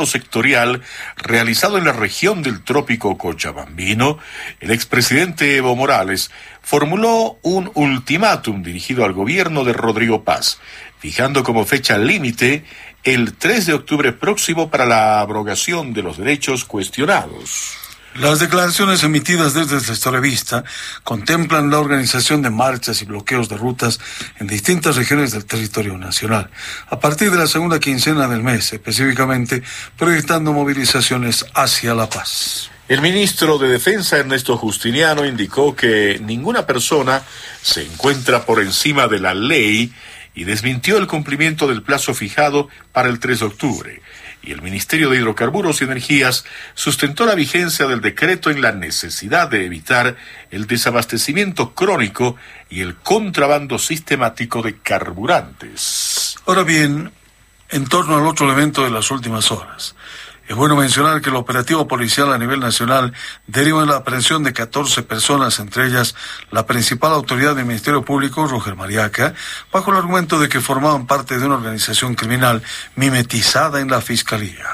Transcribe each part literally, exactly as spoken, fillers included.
acuerdo sectorial realizado en la región del trópico cochabambino, el expresidente Evo Morales formuló un ultimátum dirigido al gobierno de Rodrigo Paz, fijando como fecha límite el tres de octubre próximo para la abrogación de los derechos cuestionados. Las declaraciones emitidas desde el sector Evista contemplan la organización de marchas y bloqueos de rutas en distintas regiones del territorio nacional, a partir de la segunda quincena del mes, específicamente proyectando movilizaciones hacia La Paz. El ministro de Defensa, Ernesto Justiniano, indicó que ninguna persona se encuentra por encima de la ley y desmintió el cumplimiento del plazo fijado para el tres de octubre. Y el Ministerio de Hidrocarburos y Energías sustentó la vigencia del decreto en la necesidad de evitar el desabastecimiento crónico y el contrabando sistemático de carburantes. Ahora bien, en torno al otro elemento de las últimas horas, es bueno mencionar que el operativo policial a nivel nacional deriva en la aprehensión de catorce personas, entre ellas la principal autoridad del Ministerio Público, Roger Mariaca, bajo el argumento de que formaban parte de una organización criminal mimetizada en la Fiscalía.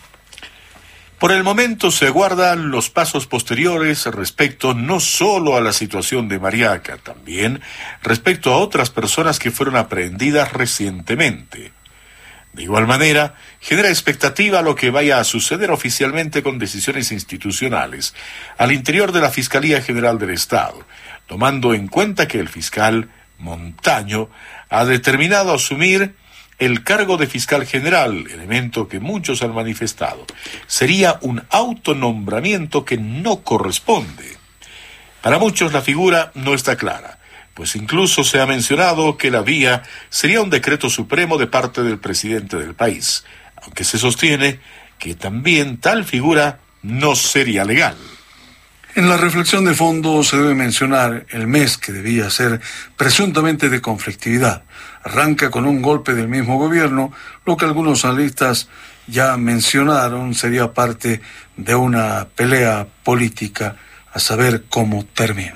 Por el momento se aguardan los pasos posteriores respecto no solo a la situación de Mariaca, también respecto a otras personas que fueron aprehendidas recientemente. De igual manera, genera expectativa lo que vaya a suceder oficialmente con decisiones institucionales al interior de la Fiscalía General del Estado, tomando en cuenta que el fiscal Montaño ha determinado asumir el cargo de fiscal general, elemento que muchos han manifestado. Sería un autonombramiento que no corresponde. Para muchos la figura no está clara, pues incluso se ha mencionado que la vía sería un decreto supremo de parte del presidente del país, aunque se sostiene que también tal figura no sería legal. En la reflexión de fondo se debe mencionar el mes que debía ser presuntamente de conflictividad. Arranca con un golpe del mismo gobierno, lo que algunos analistas ya mencionaron sería parte de una pelea política a saber cómo termina.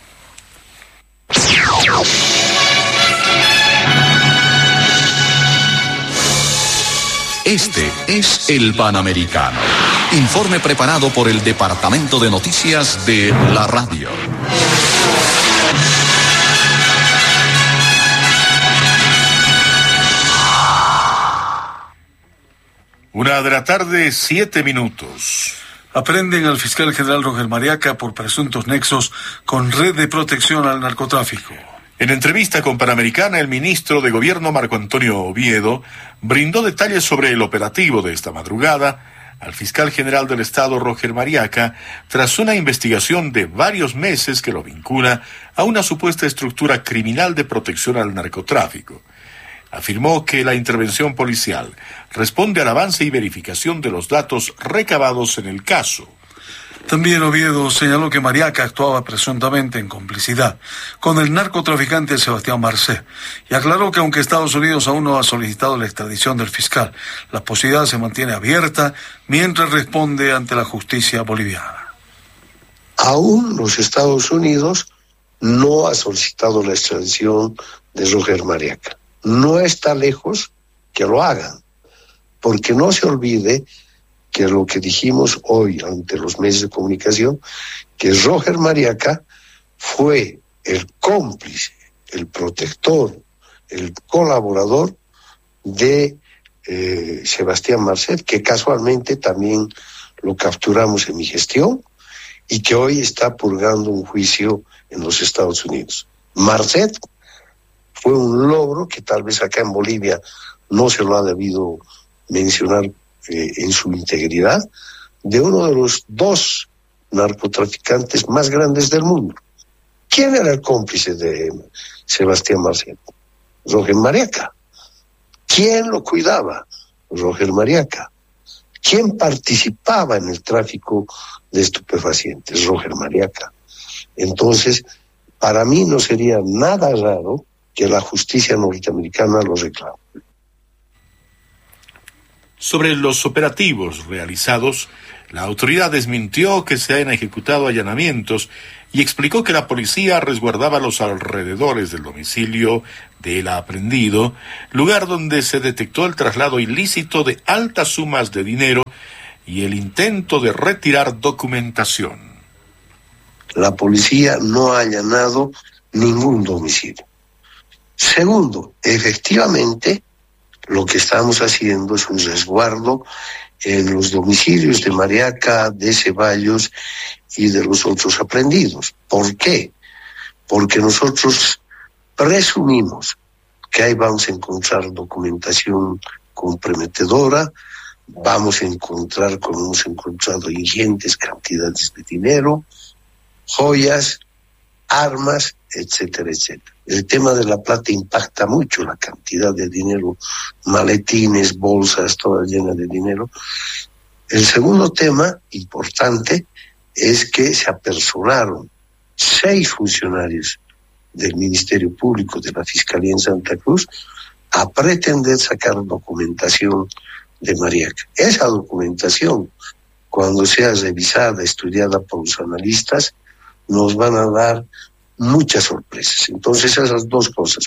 Este es el Panamericano. Informe preparado por el Departamento de Noticias de la Radio. Una de la tarde, siete minutos. Aprenden al fiscal general Roger Mariaca por presuntos nexos con red de protección al narcotráfico. En entrevista con Panamericana, el ministro de Gobierno Marco Antonio Oviedo brindó detalles sobre el operativo de esta madrugada al fiscal general del Estado Roger Mariaca tras una investigación de varios meses que lo vincula a una supuesta estructura criminal de protección al narcotráfico. Afirmó que la intervención policial responde al avance y verificación de los datos recabados en el caso. También Oviedo señaló que Mariaca actuaba presuntamente en complicidad con el narcotraficante Sebastián Marcet y aclaró que aunque Estados Unidos aún no ha solicitado la extradición del fiscal, la posibilidad se mantiene abierta mientras responde ante la justicia boliviana. Aún los Estados Unidos no ha solicitado la extradición de Roger Mariaca. No está lejos que lo hagan, porque no se olvide que lo que dijimos hoy ante los medios de comunicación, que Roger Mariaca fue el cómplice, el protector, el colaborador de eh, Sebastián Marcet, que casualmente también lo capturamos en mi gestión y que hoy está purgando un juicio en los Estados Unidos. Marcet fue un logro que tal vez acá en Bolivia no se lo ha debido mencionar eh, en su integridad, de uno de los dos narcotraficantes más grandes del mundo. ¿Quién era el cómplice de Sebastián Marcet? Roger Mariaca. ¿Quién lo cuidaba? Roger Mariaca. ¿Quién participaba en el tráfico de estupefacientes? Roger Mariaca. Entonces, para mí no sería nada raro que la justicia norteamericana lo reclame. Sobre los operativos realizados, la autoridad desmintió que se hayan ejecutado allanamientos y explicó que la policía resguardaba los alrededores del domicilio del aprehendido, lugar donde se detectó el traslado ilícito de altas sumas de dinero y el intento de retirar documentación. La policía no ha allanado ningún domicilio. Segundo, efectivamente, lo que estamos haciendo es un resguardo en los domicilios de Mariaca, de Ceballos y de los otros aprehendidos. ¿Por qué? Porque nosotros presumimos que ahí vamos a encontrar documentación comprometedora, vamos a encontrar, como hemos encontrado, ingentes cantidades de dinero, joyas, armas, etcétera, etcétera. El tema de la plata impacta mucho, la cantidad de dinero, maletines, bolsas, todas llenas de dinero. El segundo tema importante es que se apersonaron seis funcionarios del Ministerio Público, de la Fiscalía en Santa Cruz, a pretender sacar documentación de Mariaca. Esa documentación, cuando sea revisada, estudiada por los analistas, nos van a dar muchas sorpresas. Entonces, esas dos cosas.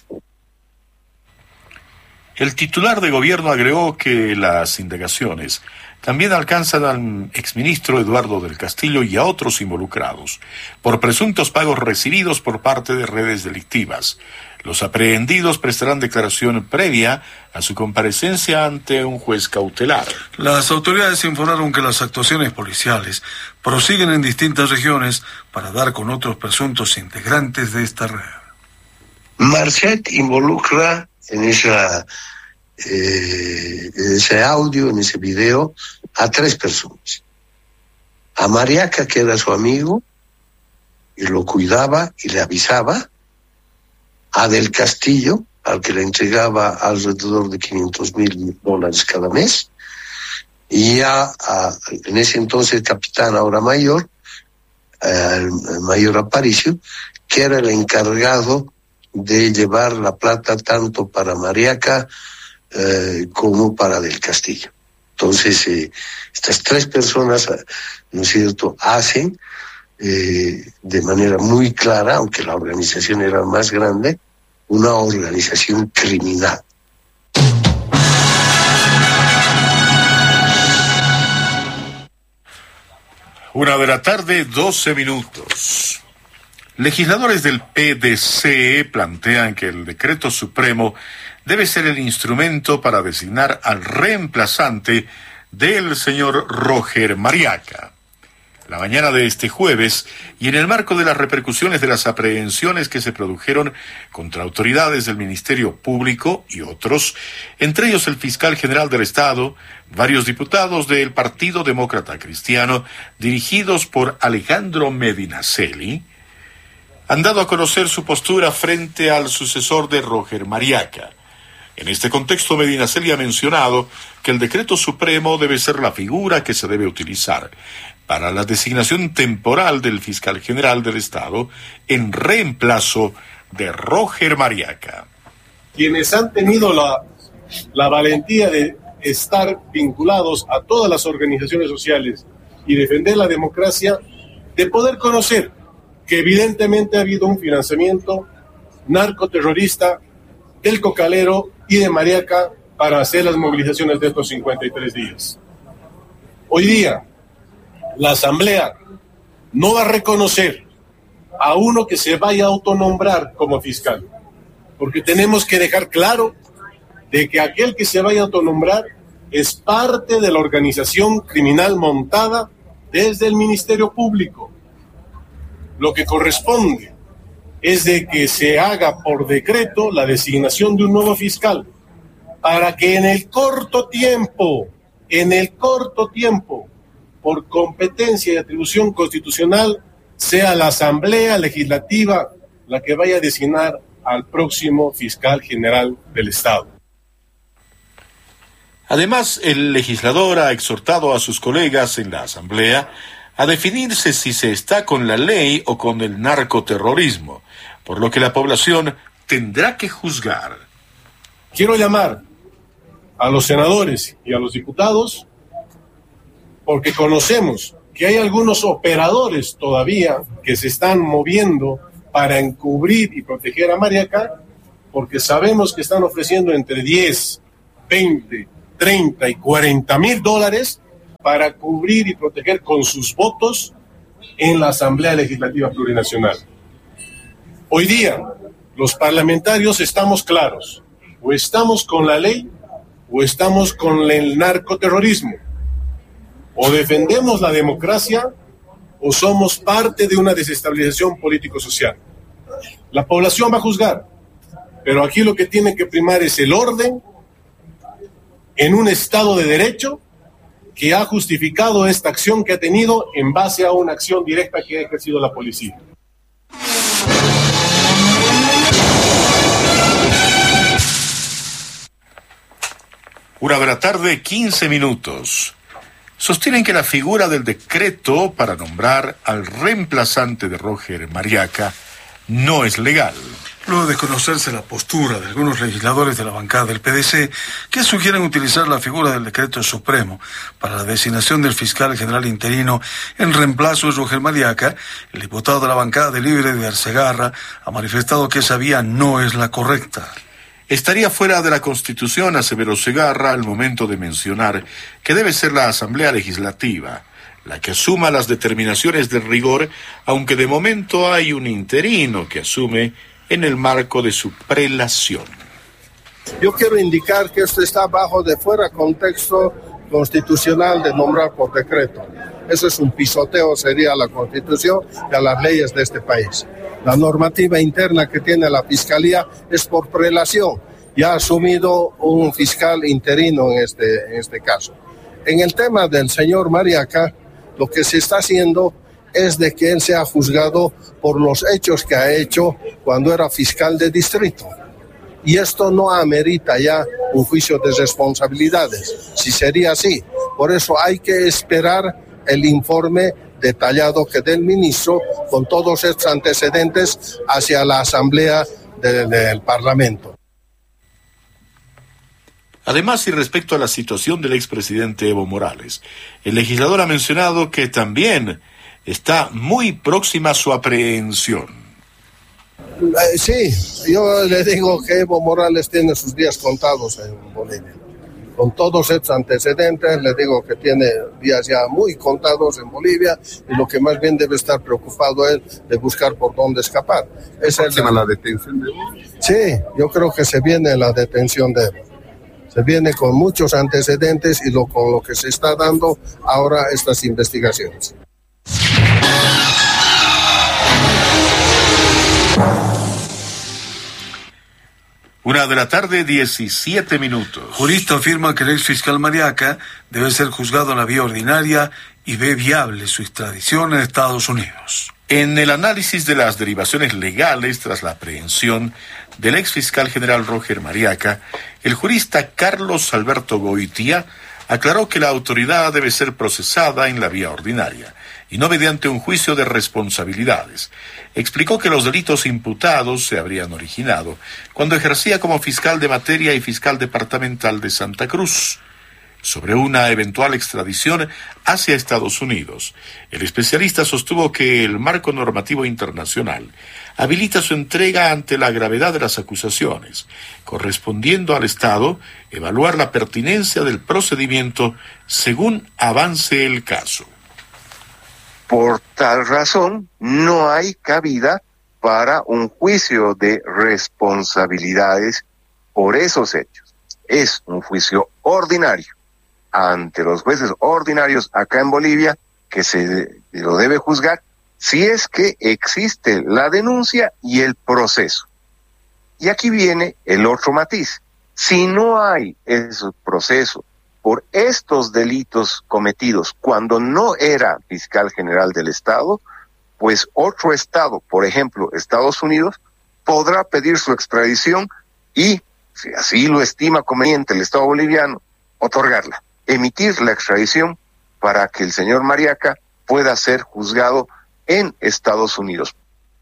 El titular de gobierno agregó que las indagaciones también alcanzan al exministro Eduardo del Castillo y a otros involucrados por presuntos pagos recibidos por parte de redes delictivas. Los aprehendidos prestarán declaración previa a su comparecencia ante un juez cautelar. Las autoridades informaron que las actuaciones policiales prosiguen en distintas regiones para dar con otros presuntos integrantes de esta red. Marcet involucra en esa eh, en ese audio, en ese video, a tres personas. A Mariaca, que era su amigo, y lo cuidaba y le avisaba. A Del Castillo, al que le entregaba alrededor de quinientos mil dólares cada mes, y a, a en ese entonces capitán, ahora mayor, el mayor Aparicio, que era el encargado de llevar la plata tanto para Mariaca eh, como para Del Castillo. Entonces, eh, estas tres personas, ¿no es cierto?, hacen Eh, de manera muy clara, aunque la organización era más grande, una organización criminal. Una de la tarde, doce minutos. Legisladores del P D C plantean que el decreto supremo debe ser el instrumento para designar al reemplazante del señor Roger Mariaca. La mañana de este jueves, y en el marco de las repercusiones de las aprehensiones que se produjeron contra autoridades del Ministerio Público y otros, entre ellos el fiscal general del Estado, varios diputados del Partido Demócrata Cristiano, dirigidos por Alejandro Medinaceli, han dado a conocer su postura frente al sucesor de Roger Mariaca. En este contexto, Medinaceli ha mencionado que el decreto supremo debe ser la figura que se debe utilizar para la designación temporal del fiscal general del Estado en reemplazo de Roger Mariaca. Quienes han tenido la, la valentía de estar vinculados a todas las organizaciones sociales y defender la democracia, de poder conocer que evidentemente ha habido un financiamiento narcoterrorista del Cocalero y de Mariaca para hacer las movilizaciones de estos cincuenta y tres días. Hoy día, la Asamblea no va a reconocer a uno que se vaya a autonombrar como fiscal, porque tenemos que dejar claro de que aquel que se vaya a autonombrar es parte de la organización criminal montada desde el Ministerio Público. Lo que corresponde es de que se haga por decreto la designación de un nuevo fiscal, para que en el corto tiempo, en el corto tiempo, por competencia y atribución constitucional, sea la Asamblea Legislativa la que vaya a designar al próximo fiscal general del Estado. Además, el legislador ha exhortado a sus colegas en la Asamblea a definirse si se está con la ley o con el narcoterrorismo, por lo que la población tendrá que juzgar. Quiero llamar a los senadores y a los diputados, porque conocemos que hay algunos operadores todavía que se están moviendo para encubrir y proteger a Mariaca, porque sabemos que están ofreciendo entre diez, veinte, treinta y cuarenta mil dólares para cubrir y proteger con sus votos en la Asamblea Legislativa Plurinacional. Hoy día, los parlamentarios estamos claros, o estamos con la ley o estamos con el narcoterrorismo. O defendemos la democracia o somos parte de una desestabilización político-social. La población va a juzgar, pero aquí lo que tiene que primar es el orden en un Estado de Derecho que ha justificado esta acción que ha tenido en base a una acción directa que ha ejercido la policía. Una de la tarde, quince minutos. Sostienen que la figura del decreto para nombrar al reemplazante de Roger Mariaca no es legal. Luego de conocerse la postura de algunos legisladores de la bancada del P D C que sugieren utilizar la figura del decreto supremo para la designación del fiscal general interino en reemplazo de Roger Mariaca, el diputado de la bancada de Libre de Arcegarra ha manifestado que esa vía no es la correcta. Estaría fuera de la Constitución, aseveró Segarra al momento de mencionar que debe ser la Asamblea Legislativa la que asuma las determinaciones de rigor, aunque de momento hay un interino que asume en el marco de su prelación. Yo quiero indicar que esto está bajo de fuera contexto constitucional de nombrar por decreto. Eso es un pisoteo, sería a la Constitución y a las leyes de este país. La normativa interna que tiene la Fiscalía es por prelación. Ya ha asumido un fiscal interino en este, en este caso. En el tema del señor Mariaca, lo que se está haciendo es de que él sea juzgado por los hechos que ha hecho cuando era fiscal de distrito. Y esto no amerita ya un juicio de responsabilidades, si sería así. Por eso hay que esperar el informe detallado que dé el ministro con todos estos antecedentes hacia la Asamblea de, del Parlamento. Además, y respecto a la situación del expresidente Evo Morales, el legislador ha mencionado que también está muy próxima su aprehensión. Eh, sí, yo le digo que Evo Morales tiene sus días contados en Bolivia. Con todos estos antecedentes, le digo que tiene días ya muy contados en Bolivia y lo que más bien debe estar preocupado es de buscar por dónde escapar. ¿Es el... la detención de Evo? Sí, yo creo que se viene la detención de Evo. Se viene con muchos antecedentes y lo, con lo que se está dando ahora estas investigaciones. Una de la tarde, diecisiete minutos. Jurista afirma que el ex fiscal Mariaca debe ser juzgado en la vía ordinaria y ve viable su extradición a Estados Unidos. En el análisis de las derivaciones legales tras la aprehensión del ex fiscal general Roger Mariaca, el jurista Carlos Alberto Goitia aclaró que la autoridad debe ser procesada en la vía ordinaria y no mediante un juicio de responsabilidades. Explicó que los delitos imputados se habrían originado cuando ejercía como fiscal de materia y fiscal departamental de Santa Cruz, sobre una eventual extradición hacia Estados Unidos. El especialista sostuvo que el marco normativo internacional habilita su entrega ante la gravedad de las acusaciones, correspondiendo al Estado evaluar la pertinencia del procedimiento según avance el caso. Por tal razón, no hay cabida para un juicio de responsabilidades por esos hechos. Es un juicio ordinario ante los jueces ordinarios acá en Bolivia que se lo debe juzgar si es que existe la denuncia y el proceso. Y aquí viene el otro matiz. Si no hay ese proceso por estos delitos cometidos cuando no era fiscal general del Estado, pues otro Estado, por ejemplo Estados Unidos, podrá pedir su extradición y, si así lo estima conveniente el Estado boliviano, otorgarla, emitir la extradición para que el señor Mariaca pueda ser juzgado en Estados Unidos.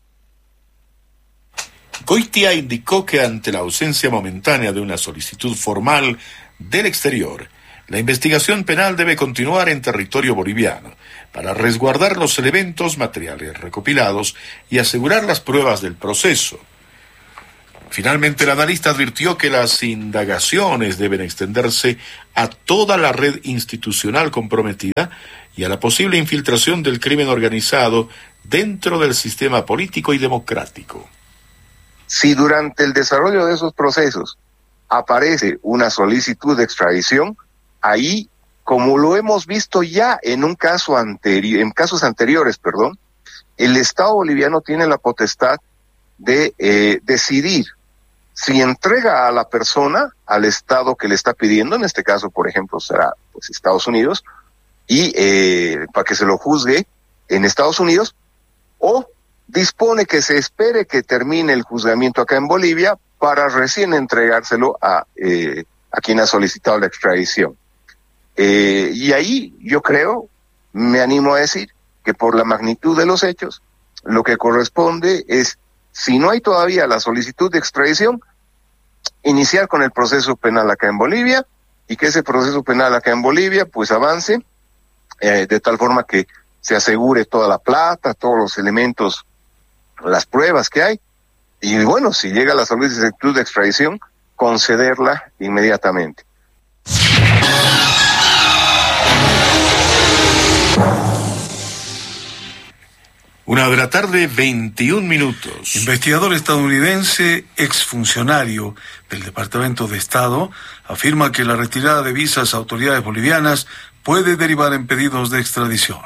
Goitia indicó que ante la ausencia momentánea de una solicitud formal del exterior, la investigación penal debe continuar en territorio boliviano para resguardar los elementos materiales recopilados y asegurar las pruebas del proceso. Finalmente, el analista advirtió que las indagaciones deben extenderse a toda la red institucional comprometida y a la posible infiltración del crimen organizado dentro del sistema político y democrático. Si durante el desarrollo de esos procesos aparece una solicitud de extradición, ahí, como lo hemos visto ya en un caso anterior, en casos anteriores, perdón, el Estado boliviano tiene la potestad de eh, decidir si entrega a la persona al Estado que le está pidiendo, en este caso, por ejemplo, será pues Estados Unidos, y eh, para que se lo juzgue en Estados Unidos, o dispone que se espere que termine el juzgamiento acá en Bolivia para recién entregárselo a, eh, a quien ha solicitado la extradición. Eh, y ahí yo creo, me animo a decir, que por la magnitud de los hechos, lo que corresponde es, si no hay todavía la solicitud de extradición, iniciar con el proceso penal acá en Bolivia, y que ese proceso penal acá en Bolivia pues avance eh, de tal forma que se asegure toda la plata, todos los elementos, las pruebas que hay, y bueno, si llega la solicitud de extradición, concederla inmediatamente. Una de la tarde, veintiún minutos. Investigador estadounidense, exfuncionario del Departamento de Estado, afirma que la retirada de visas a autoridades bolivianas puede derivar en pedidos de extradición.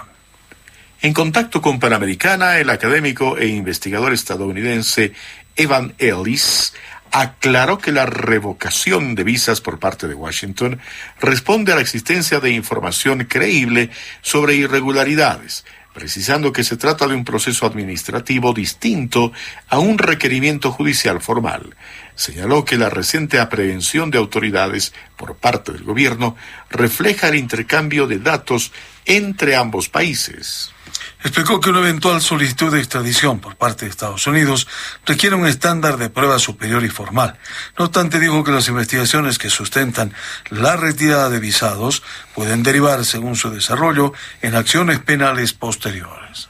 En contacto con Panamericana, el académico e investigador estadounidense Evan Ellis aclaró que la revocación de visas por parte de Washington responde a la existencia de información creíble sobre irregularidades, precisando que se trata de un proceso administrativo distinto a un requerimiento judicial formal. Señaló que la reciente aprehensión de autoridades por parte del gobierno refleja el intercambio de datos entre ambos países. Explicó que una eventual solicitud de extradición por parte de Estados Unidos requiere un estándar de prueba superior y formal. No obstante, dijo que las investigaciones que sustentan la retirada de visados pueden derivar, según su desarrollo, en acciones penales posteriores.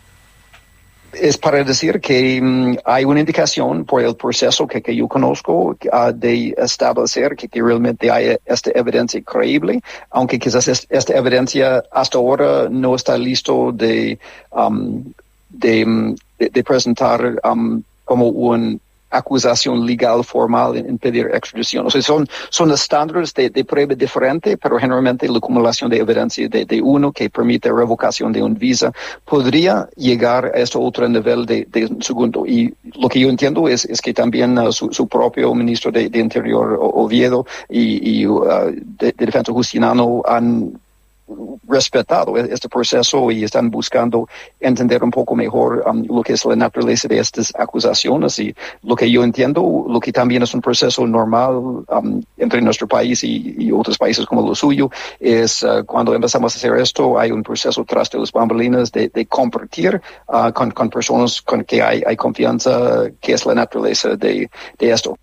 Es para decir que um, hay una indicación por el proceso que, que yo conozco uh, de establecer que, que realmente hay esta evidencia creíble, aunque quizás es, esta evidencia hasta ahora no está listo de, um, de, de, de presentar um, como una acusación legal formal en, en pedir extradición. O sea, son, son estándares de, de prueba diferente, pero generalmente la acumulación de evidencia de, de uno que permite revocación de un visa podría llegar a este otro nivel de, de segundo. Y lo que yo entiendo es, es que también uh, su, su propio ministro de, de Interior, Oviedo, y, y uh, de, de Defensa Justiniano han respetado este proceso y están buscando entender un poco mejor um, lo que es la naturaleza de estas acusaciones, y lo que yo entiendo, lo que también es un proceso normal um, entre nuestro país y, y otros países como lo suyo, es uh, cuando empezamos a hacer esto, hay un proceso tras de las bambalinas de, de compartir uh, con, con personas con que hay, hay confianza, que es la naturaleza de, de esto.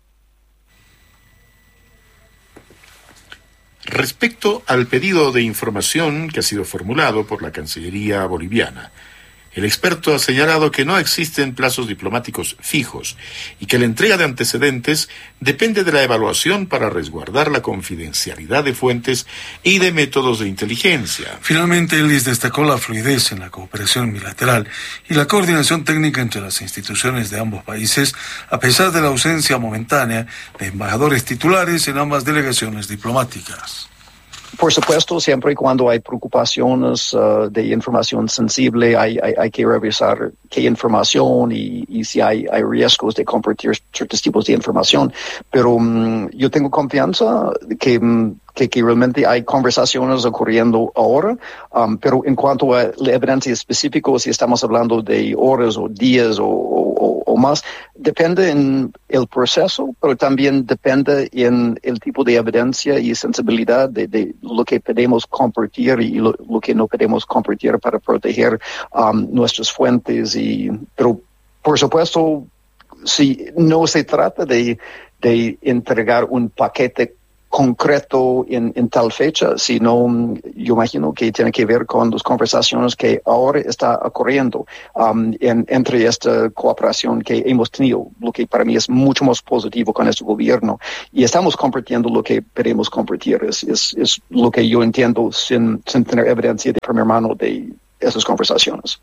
Respecto al pedido de información que ha sido formulado por la Cancillería boliviana, el experto ha señalado que no existen plazos diplomáticos fijos y que la entrega de antecedentes depende de la evaluación para resguardar la confidencialidad de fuentes y de métodos de inteligencia. Finalmente, Ellis destacó la fluidez en la cooperación bilateral y la coordinación técnica entre las instituciones de ambos países, a pesar de la ausencia momentánea de embajadores titulares en ambas delegaciones diplomáticas. Por supuesto, siempre y cuando hay preocupaciones uh, de información sensible, hay, hay, hay que revisar qué información y, y si hay, hay riesgos de compartir ciertos tipos de información. Pero um, yo tengo confianza que, um, que, que realmente hay conversaciones ocurriendo ahora, um, pero en cuanto a la evidencia específica, si estamos hablando de horas o días o, o, o más, depende en el proceso, pero también depende en el tipo de evidencia y sensibilidad de, de lo que podemos compartir y lo, lo que no podemos compartir para proteger um, nuestras fuentes. Y, pero, por supuesto, si no se trata de, de entregar un paquete concreto en, en tal fecha, sino yo imagino que tiene que ver con las conversaciones que ahora está ocurriendo um, en, entre esta cooperación que hemos tenido, lo que para mí es mucho más positivo con este gobierno. Y estamos compartiendo lo que queremos compartir. Es, es, es lo que yo entiendo sin, sin tener evidencia de primera mano de esas conversaciones.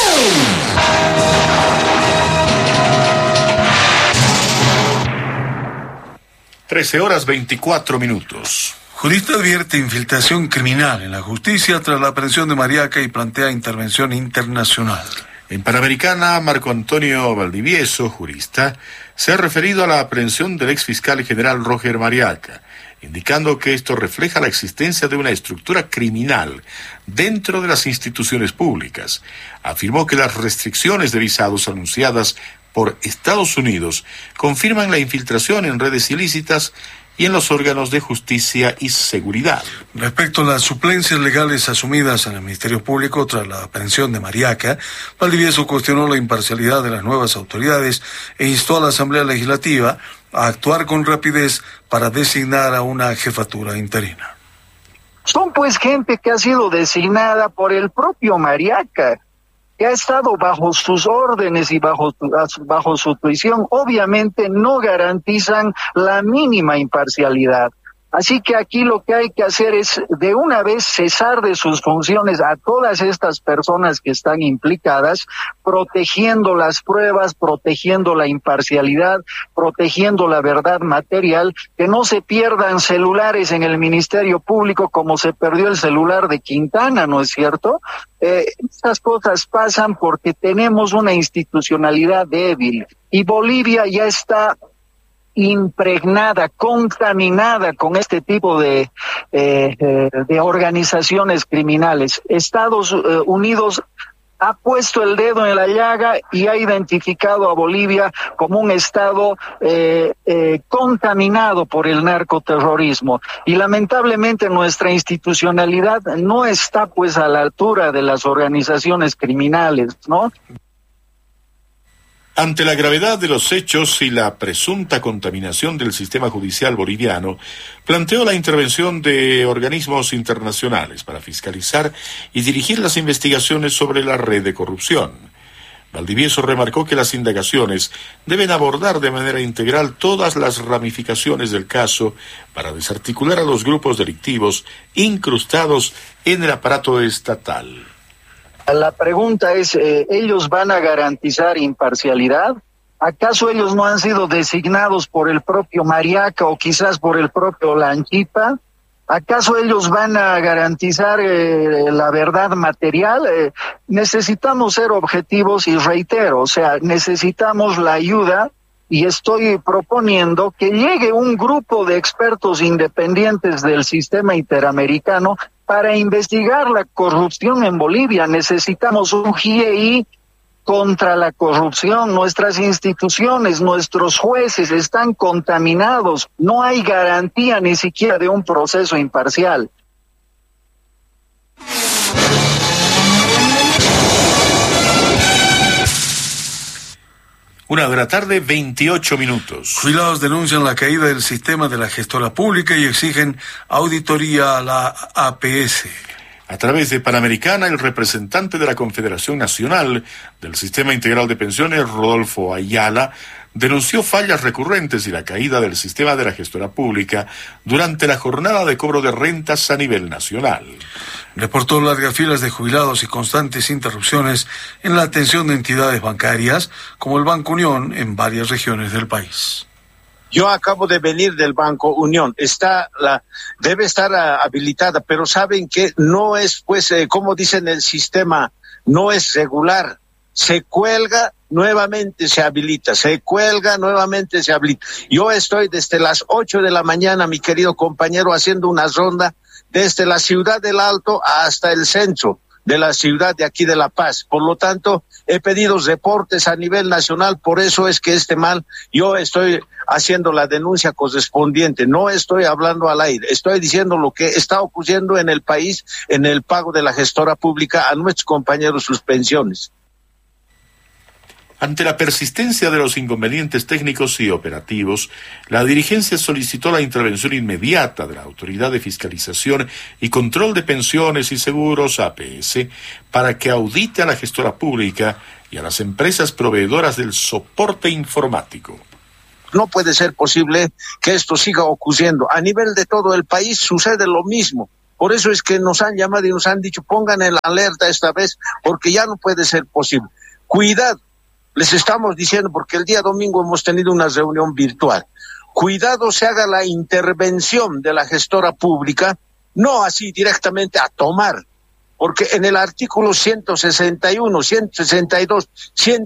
trece horas veinticuatro minutos. Jurista advierte infiltración criminal en la justicia tras la aprehensión de Mariaca y plantea intervención internacional. En Panamericana, Marco Antonio Valdivieso, jurista, se ha referido a la aprehensión del ex fiscal general Roger Mariaca, indicando que esto refleja la existencia de una estructura criminal dentro de las instituciones públicas. Afirmó que las restricciones de visados anunciadas por Estados Unidos confirman la infiltración en redes ilícitas y en los órganos de justicia y seguridad. Respecto a las suplencias legales asumidas en el Ministerio Público tras la aprehensión de Mariaca, Valdivieso cuestionó la imparcialidad de las nuevas autoridades e instó a la Asamblea Legislativa a actuar con rapidez para designar a una jefatura interina. Son pues gente que ha sido designada por el propio Mariaca, que ha estado bajo sus órdenes y bajo, bajo su tuición. Obviamente no garantizan la mínima imparcialidad. Así que aquí lo que hay que hacer es de una vez cesar de sus funciones a todas estas personas que están implicadas, protegiendo las pruebas, protegiendo la imparcialidad, protegiendo la verdad material, que no se pierdan celulares en el Ministerio Público como se perdió el celular de Quintana, ¿no es cierto? Eh, estas cosas pasan porque tenemos una institucionalidad débil y Bolivia ya está impregnada, contaminada con este tipo de, eh, de organizaciones criminales. Estados Unidos ha puesto el dedo en la llaga y ha identificado a Bolivia como un estado eh, eh, contaminado por el narcoterrorismo. Y lamentablemente nuestra institucionalidad no está pues a la altura de las organizaciones criminales, ¿no? Ante la gravedad de los hechos y la presunta contaminación del sistema judicial boliviano, planteó la intervención de organismos internacionales para fiscalizar y dirigir las investigaciones sobre la red de corrupción. Valdivieso remarcó que las indagaciones deben abordar de manera integral todas las ramificaciones del caso para desarticular a los grupos delictivos incrustados en el aparato estatal. La pregunta es, eh, ¿ellos van a garantizar imparcialidad? ¿Acaso ellos no han sido designados por el propio Mariaca o quizás por el propio Lanchipa? ¿Acaso ellos van a garantizar eh, la verdad material? Eh, necesitamos ser objetivos y reitero, o sea, necesitamos la ayuda y estoy proponiendo que llegue un grupo de expertos independientes del sistema interamericano para investigar la corrupción en Bolivia. Necesitamos un G I E I contra la corrupción. Nuestras instituciones, nuestros jueces están contaminados. No hay garantía ni siquiera de un proceso imparcial. Una de la tarde, veintiocho minutos. Jubilados denuncian la caída del sistema de la gestora pública y exigen auditoría a la A P S. A través de Panamericana, el representante de la Confederación Nacional del Sistema Integral de Pensiones, Rodolfo Ayala, denunció fallas recurrentes y la caída del sistema de la gestora pública durante la jornada de cobro de rentas a nivel nacional. Reportó largas filas de jubilados y constantes interrupciones en la atención de entidades bancarias, como el Banco Unión, en varias regiones del país. Yo acabo de venir del Banco Unión, está la, debe estar uh, habilitada, pero saben que no es, pues, eh, como dicen el sistema, no es regular. Se cuelga, nuevamente se habilita, se cuelga, nuevamente se habilita. Yo estoy desde las ocho de la mañana, mi querido compañero, haciendo una ronda desde la ciudad del Alto hasta el centro de la ciudad de aquí de La Paz. Por lo tanto, he pedido reportes a nivel nacional, por eso es que este mal, yo estoy haciendo la denuncia correspondiente, no estoy hablando al aire, estoy diciendo lo que está ocurriendo en el país en el pago de la gestora pública a nuestros compañeros sus pensiones. Ante la persistencia de los inconvenientes técnicos y operativos, la dirigencia solicitó la intervención inmediata de la Autoridad de Fiscalización y Control de Pensiones y Seguros, A P S, para que audite a la gestora pública y a las empresas proveedoras del soporte informático. No puede ser posible que esto siga ocurriendo. A nivel de todo el país sucede lo mismo. Por eso es que nos han llamado y nos han dicho, pongan el alerta esta vez, porque ya no puede ser posible. Cuidado, les estamos diciendo, porque el día domingo hemos tenido una reunión virtual. Cuidado se haga la intervención de la gestora pública, no así directamente a tomar, porque en el artículo ciento sesenta y uno, ciento sesenta y dos, ciento